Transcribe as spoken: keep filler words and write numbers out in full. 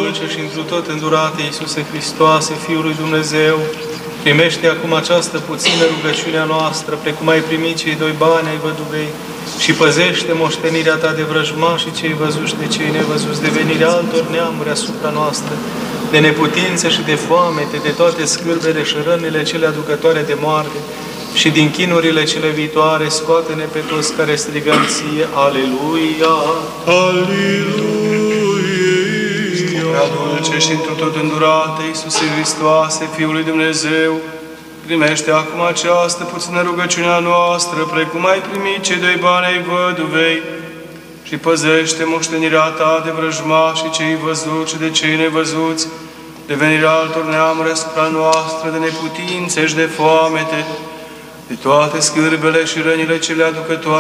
dulce și întru tot îndurate, Iisuse Hristoase, Fiul lui Dumnezeu, primește acum această puțină rugăciune a noastră, precum ai primit cei doi bani ai văduvei, și păzește moștenirea ta de vrăjmași, cei văzuți de cei nevăzuți, de venirea altor neamuri asupra noastră, de neputință și de foamete, de toate scârbele și rănile cele aducătoare de moarte, și din chinurile cele viitoare, scoate-ne pe toți care strigăm ție, Aleluia! Aleluia! Prea dulce și întru tot îndurate, Iisuse Hristoase, Fiul lui Dumnezeu, primește acum această puțină rugăciunea noastră, precum ai primit cei doi bani ai văduvei, și păzește moștenirea ta de vrăjmași, cei văzuți și de cei nevăzuți, de venirea altor neamuri asupra noastră, de neputințe și de foamete, de toate scârbele și rănile cele aducătoare